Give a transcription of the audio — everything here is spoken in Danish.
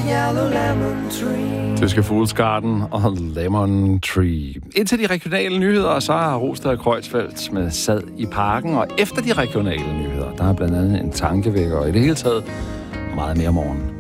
yellow lemon tree. Tyske Fools Garden og Lemon Tree. Indtil de regionale nyheder, så har Rostad og Kreuzfeldt med Sad i Parken, og efter de regionale nyheder, der er blandt andet en tankevækker, og i det hele taget meget mere morgen.